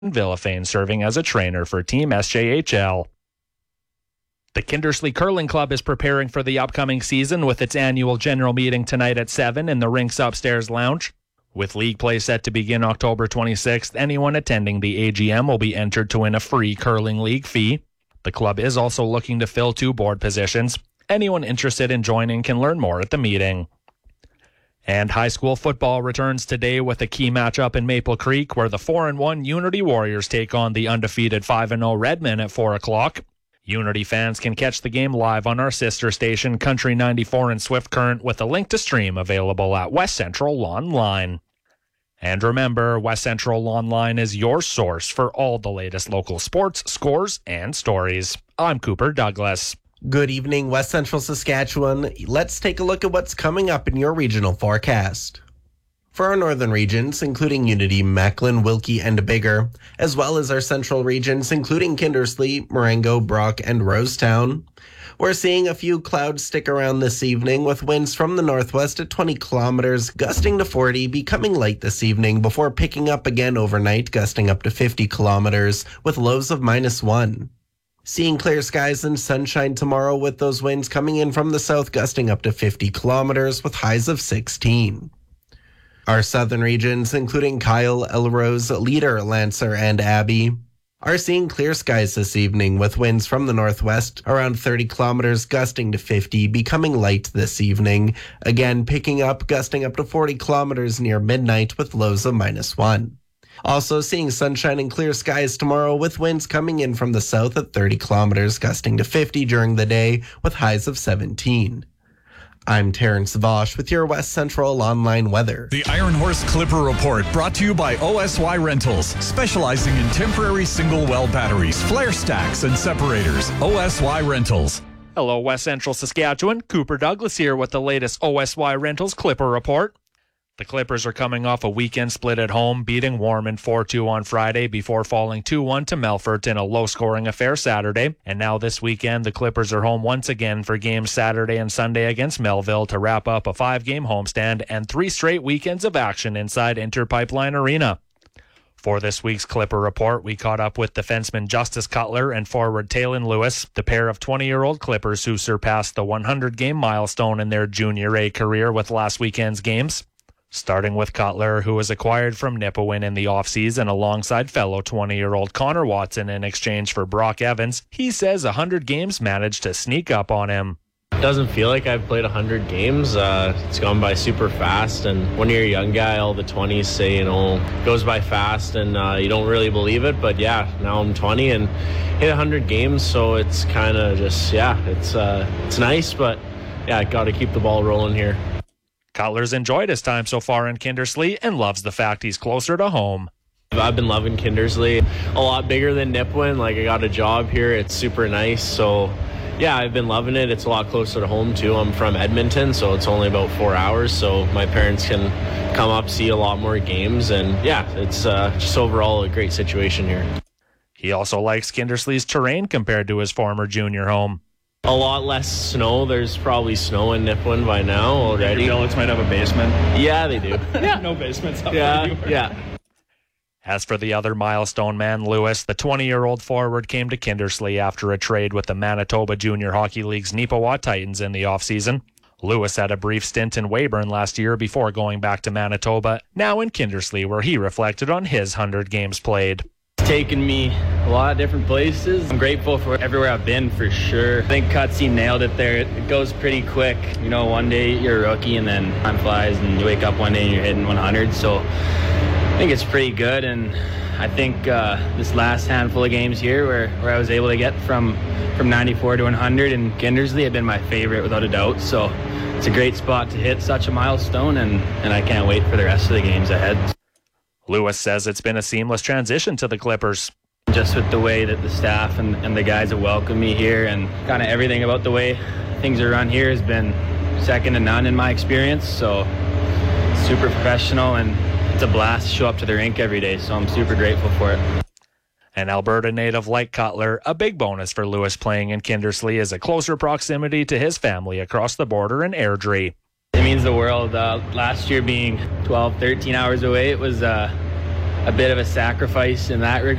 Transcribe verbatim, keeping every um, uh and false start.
Villafane serving as a trainer for Team S J H L. The Kindersley Curling Club is preparing for the upcoming season with its annual general meeting tonight at seven in the rink's upstairs lounge. With league play set to begin October twenty-sixth, anyone attending the A G M will be entered to win a free curling league fee. The club is also looking to fill two board positions. Anyone interested in joining can learn more at the meeting. And high school football returns today with a key matchup in Maple Creek where the four and one Unity Warriors take on the undefeated five and oh Redmen at four o'clock. Unity fans can catch the game live on our sister station, Country ninety-four in Swift Current, with a link to stream available at West Central Online. And remember, West Central Online is your source for all the latest local sports, scores, and stories. I'm Cooper Douglas. Good evening, West Central Saskatchewan. Let's take a look at what's coming up in your regional forecast. For our northern regions, including Unity, Mechlin, Wilkie, and Bigger, as well as our central regions, including Kindersley, Marengo, Brock, and Rosetown, we're seeing a few clouds stick around this evening with winds from the northwest at twenty kilometers, gusting to forty, becoming light this evening before picking up again overnight, gusting up to fifty kilometers with lows of minus one. Seeing clear skies and sunshine tomorrow with those winds coming in from the south, gusting up to fifty kilometers with highs of sixteen. Our southern regions, including Kyle, Elrose, Leader, Lancer, and Abbey, are seeing clear skies this evening with winds from the northwest around thirty kilometers, gusting to fifty, becoming light this evening, again picking up, gusting up to forty kilometers near midnight with lows of minus one. Also seeing sunshine and clear skies tomorrow with winds coming in from the south at thirty kilometers, gusting to fifty during the day with highs of seventeen. I'm Terrence Vosh with your West Central Online weather. The Iron Horse Clipper Report brought to you by O S Y Rentals, specializing in temporary single well batteries, flare stacks, and separators. O S Y Rentals. Hello, West Central Saskatchewan. Cooper Douglas here with the latest O S Y Rentals Clipper Report. The Clippers are coming off a weekend split at home, beating Warman four two on Friday before falling two one to Melfort in a low-scoring affair Saturday. And now this weekend, the Clippers are home once again for games Saturday and Sunday against Melville to wrap up a five-game homestand and three straight weekends of action inside Interpipeline Arena. For this week's Clipper Report, we caught up with defenseman Justice Cutler and forward Taylon Lewis, the pair of twenty-year-old Clippers who surpassed the one hundred game milestone in their Junior A career with last weekend's games. Starting with Cutler, who was acquired from Nipawin in the offseason alongside fellow twenty-year-old Connor Watson in exchange for Brock Evans, he says one hundred games managed to sneak up on him. It doesn't feel like I've played one hundred games. Uh, it's gone by super fast, and when you're a young guy, all the twenties say, you know, it goes by fast, and uh, you don't really believe it, but yeah, now I'm twenty and hit one hundred games, so it's kind of just, yeah, it's, uh, it's nice, but yeah, got to keep the ball rolling here. Cutler's enjoyed his time so far in Kindersley and loves the fact he's closer to home. I've been loving Kindersley. A lot bigger than Nipawin. Like, I got a job here. It's super nice. So, yeah, I've been loving it. It's a lot closer to home, too. I'm from Edmonton, so it's only about four hours. So my parents can come up, see a lot more games. And, yeah, it's uh, just overall a great situation here. He also likes Kindersley's terrain compared to his former junior home. A lot less snow. There's probably snow in Nipawin by now already. Your Billets might have a basement. Yeah, they do. Yeah. No basements up yeah, anywhere. Yeah. As for the other milestone man, Lewis, the twenty-year-old forward came to Kindersley after a trade with the Manitoba Junior Hockey League's Neepawa Titans in the offseason. Lewis had a brief stint in Weyburn last year before going back to Manitoba, now in Kindersley, where he reflected on his one hundred games played. Taken me a lot of different places. I'm grateful for everywhere I've been, for sure. I think Cutsy nailed it there. It goes pretty quick. You know, one day you're a rookie and then time flies and you wake up one day and you're hitting one hundred. So I think it's pretty good. And I think uh, this last handful of games here where, where I was able to get from, from ninety-four to one hundred in Kindersley have been my favorite without a doubt. So it's a great spot to hit such a milestone, and, and I can't wait for the rest of the games ahead. Lewis says it's been a seamless transition to the Clippers. Just with the way that the staff and, and the guys have welcomed me here, and kind of everything about the way things are run here has been second to none in my experience. So super professional, and it's a blast to show up to the rink every day. So I'm super grateful for it. An Alberta native like Cutler, a big bonus for Lewis playing in Kindersley is a closer proximity to his family across the border in Airdrie. It means the world. Uh, last year being twelve, thirteen hours away, it was uh, a bit of a sacrifice in that regard.